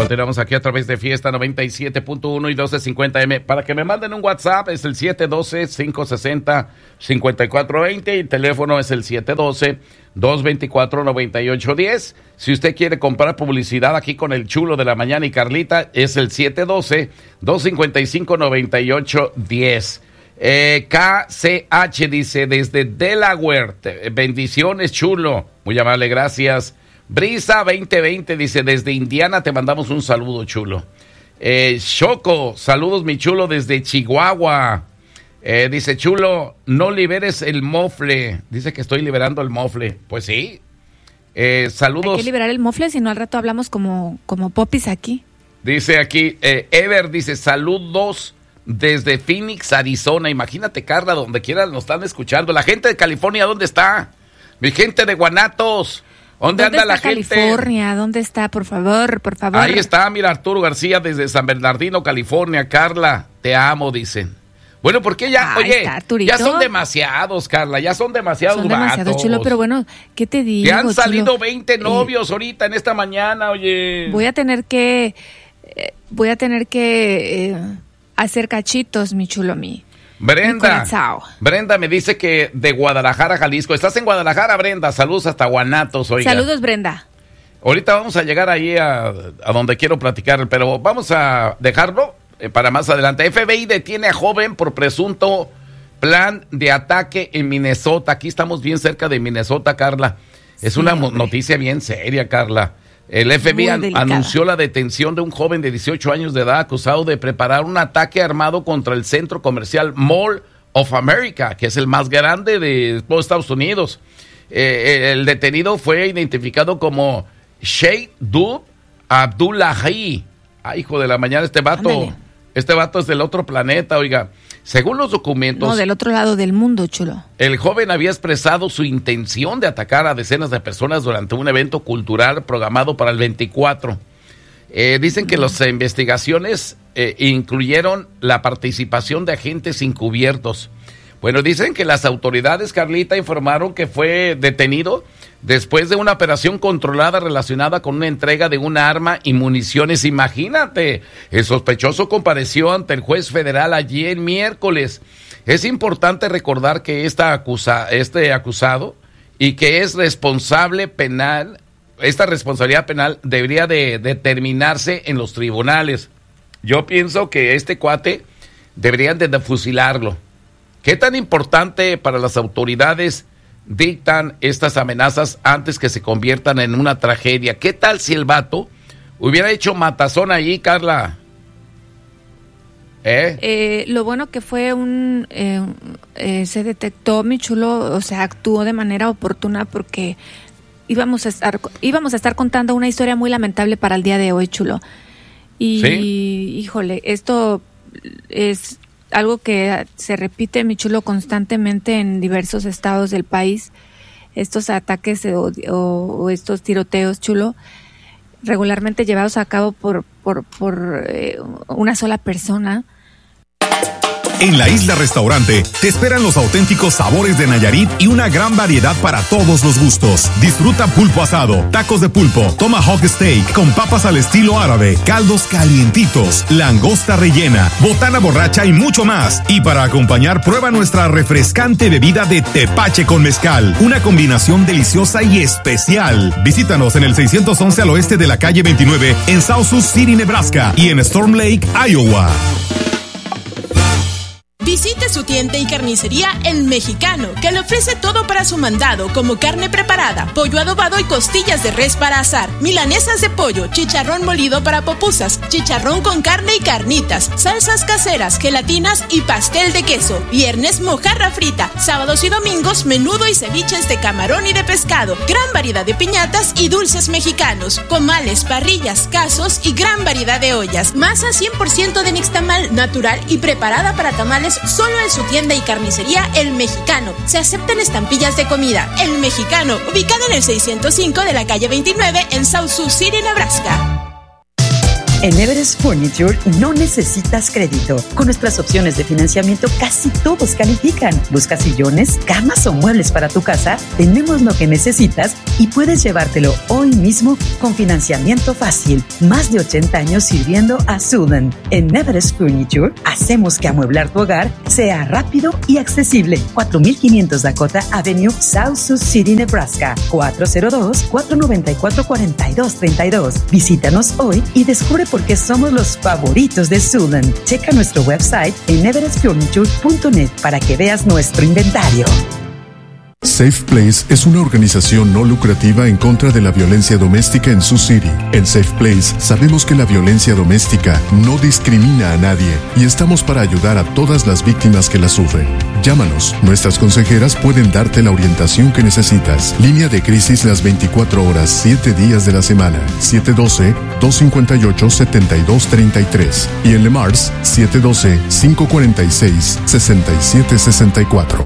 Continuamos aquí a través de Fiesta 97.1 y 1250M. Para que me manden un WhatsApp es el 712-560-5420 y el teléfono es el 712-224-9810. Si usted quiere comprar publicidad aquí con el Chulo de la Mañana y Carlita, es el 712-255-9810. KCH dice desde Delaware, bendiciones Chulo, muy amable, gracias. Brisa 2020 dice desde Indiana te mandamos un saludo Chulo. Choco, saludos mi Chulo desde Chihuahua. Dice Chulo, no liberes el mofle, dice que estoy liberando el mofle, pues sí. Saludos. Hay que liberar el mofle, si no al rato hablamos como popis aquí. Dice aquí, Ever dice saludos desde Phoenix, Arizona. Imagínate, Carla, donde quiera nos están escuchando. La gente de California, ¿dónde está? Mi gente de Guanatos, ¿dónde anda la gente? California? ¿Dónde está? Por favor. Ahí está, mira, Arturo García desde San Bernardino, California. Carla, te amo, dicen. Bueno, porque ya, oye, ya son demasiados, Carla, ya son demasiados vatos. Son demasiados, Chulo, pero bueno, ¿qué te digo, te han salido Chulo? 20 novios ahorita en esta mañana, oye. Voy a tener que hacer cachitos, mi Chulo, Brenda me dice que de Guadalajara, Jalisco. ¿Estás en Guadalajara, Brenda? Saludos hasta Guanatos, oiga. Saludos, Brenda. Ahorita vamos a llegar ahí a donde quiero platicar, pero vamos a dejarlo para más adelante. FBI detiene a joven por presunto plan de ataque en Minnesota. Aquí estamos bien cerca de Minnesota, Carla. Es una noticia bien seria, Carla. El FBI anunció la detención de un joven de 18 años de edad acusado de preparar un ataque armado contra el centro comercial Mall of America, que es el más grande de los Estados Unidos. El detenido fue identificado como Sheikh Dub Abdullahi. Ay, hijo de la mañana, este vato es del otro planeta, oiga. Según los documentos... No, del otro lado del mundo, Chulo. El joven había expresado su intención de atacar a decenas de personas durante un evento cultural programado para el 24. Dicen que las investigaciones incluyeron la participación de agentes encubiertos. Bueno, dicen que las autoridades, Carlita, informaron que fue detenido después de una operación controlada relacionada con una entrega de un arma y municiones. Imagínate, el sospechoso compareció ante el juez federal ayer miércoles. Es importante recordar que este acusado y que es responsable penal, esta responsabilidad penal debería de determinarse en los tribunales. Yo pienso que este cuate deberían de fusilarlo. ¿Qué tan importante para las autoridades dictan estas amenazas antes que se conviertan en una tragedia? ¿Qué tal si el vato hubiera hecho matazón allí, Carla? Lo bueno que fue se detectó, mi Chulo, o sea, actuó de manera oportuna porque íbamos a estar contando una historia muy lamentable para el día de hoy, Chulo. Y, ¿sí? Híjole, esto es algo que se repite, mi Chulo, constantemente en diversos estados del país. Estos ataques o estos tiroteos, Chulo, regularmente llevados a cabo por una sola persona. En La Isla Restaurante te esperan los auténticos sabores de Nayarit y una gran variedad para todos los gustos. Disfruta pulpo asado, tacos de pulpo, tomahawk steak con papas al estilo árabe, caldos calientitos, langosta rellena, botana borracha y mucho más. Y para acompañar, prueba nuestra refrescante bebida de tepache con mezcal, una combinación deliciosa y especial. Visítanos en el 611 al oeste de la calle 29 en South Sioux City, Nebraska y en Storm Lake, Iowa. Visite su tienda y carnicería El Mexicano, que le ofrece todo para su mandado, como carne preparada, pollo adobado y costillas de res para asar, milanesas de pollo, chicharrón molido para pupusas, chicharrón con carne y carnitas, salsas caseras, gelatinas y pastel de queso. Viernes, mojarra frita. Sábados y domingos, menudo y ceviches de camarón y de pescado. Gran variedad de piñatas y dulces mexicanos, comales, parrillas, casos y gran variedad de ollas. Masa 100% de nixtamal, natural y preparada para tamales, solo en su tienda y carnicería El Mexicano. Se aceptan estampillas de comida. El Mexicano, ubicado en el 605 de la calle 29 en South Sioux City, Nebraska. En Everest Furniture no necesitas crédito. Con nuestras opciones de financiamiento casi todos califican. ¿Buscas sillones, camas o muebles para tu casa? Tenemos lo que necesitas y puedes llevártelo hoy mismo con financiamiento fácil. Más de 80 años sirviendo a Sudan. En Everest Furniture hacemos que amueblar tu hogar sea rápido y accesible. 4500 Dakota Avenue, South Sioux City, Nebraska. 402-494-4232. Visítanos hoy y descubre por qué somos los favoritos de Sudan. Checa nuestro website en everestfurniture.net para que veas nuestro inventario. Safe Place es una organización no lucrativa en contra de la violencia doméstica en Sioux City. En Safe Place sabemos que la violencia doméstica no discrimina a nadie y estamos para ayudar a todas las víctimas que la sufren. Llámanos, nuestras consejeras pueden darte la orientación que necesitas. Línea de crisis las 24 horas, 7 días de la semana. 712-258-7233 y en Le Mars 712-546-6764.